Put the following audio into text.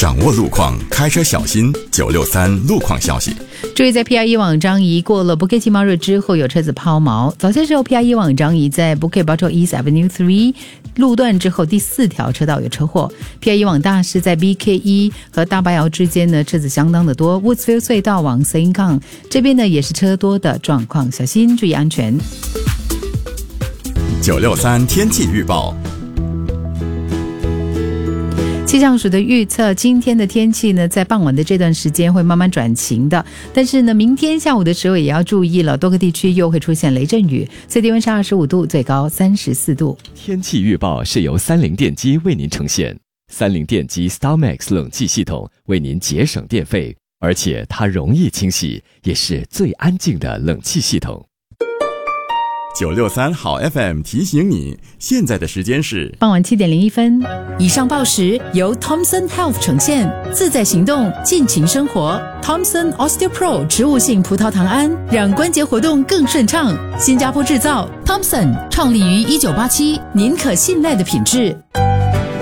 掌握路况，开车小心。963路况消息。 注意，在 PIE 往张仪过了 Bukit Timah 之后，有车子抛锚。早些时候 PIE 往张仪在 Bukit Batok East Avenue 3路段之后第4条车道有车祸。PIE 往大师在 BKE 和大巴窑之间呢，车子相当的多。Woodsville 隧道往 Sengkang 这边呢也是车多的状况，小心注意安全。 963天气预报。 气象署的预测，今天的天气呢，在傍晚的这段时间会慢慢转晴的，但是呢，明天下午的时候也要注意了，多个地区又会出现雷阵雨，最低温是25度，最高34度。 天气预报是由三菱电机为您呈现，三菱电机 StarMax 冷气系统为您节省电费，而且它容易清洗，也是最安静的冷气系统。 963好 FM 提醒你，现在的时间是傍晚7点01分。 以上报时由 Thomson Health 呈现，自在行动，尽情生活。Thomson OsteoPro 植物性葡萄糖胺，让关节活动更顺畅。新加坡制造 ，Thomson 创立于1987，您可信赖的品质。